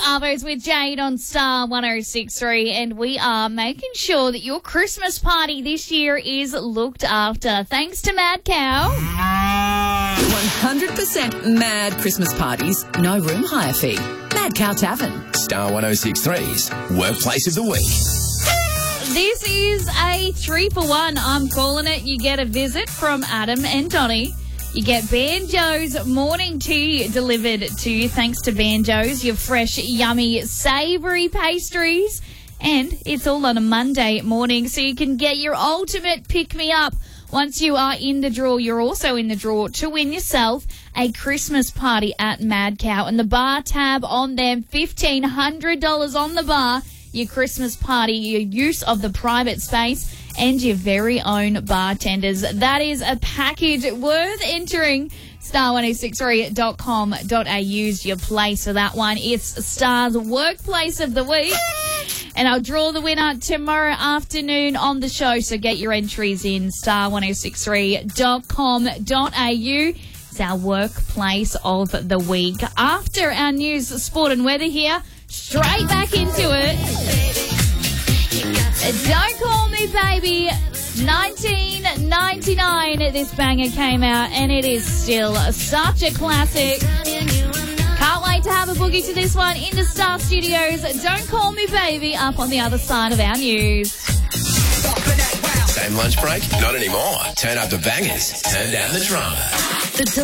Arvos with Jade on Star 106.3, and we are making sure that your Christmas party this year is looked after. Thanks to Mad Cow. 100% mad Christmas parties, no room hire fee. Mad Cow Tavern. Star 106.3's Workplace of the Week. This is a 3-for-1. I'm calling it. You get a visit from Adam and Donnie. You get Banjo's morning tea delivered to you thanks to Banjo's, your fresh, yummy, savoury pastries. And it's all on a Monday morning, so you can get your ultimate pick-me-up. Once you are in the draw, you're also in the draw to win yourself a Christmas party at Mad Cow. And the bar tab on them, $1,500 on the bar, your Christmas party, your use of the private space, and your very own bartenders. That is a package worth entering. Star1063.com.au's your place for that one. It's Star's Workplace of the Week. And I'll draw the winner tomorrow afternoon on the show. So get your entries in star1063.com.au. It's our Workplace of the Week. After our news, sport and weather here, straight back into it. Don't Call Me Baby, 1999 this banger came out, and it is still such a classic. Can't wait to have a boogie to this one in the Star Studios. Don't Call Me Baby up on the other side of our news. Same lunch break? Not anymore. Turn up the bangers. Turn down the drama.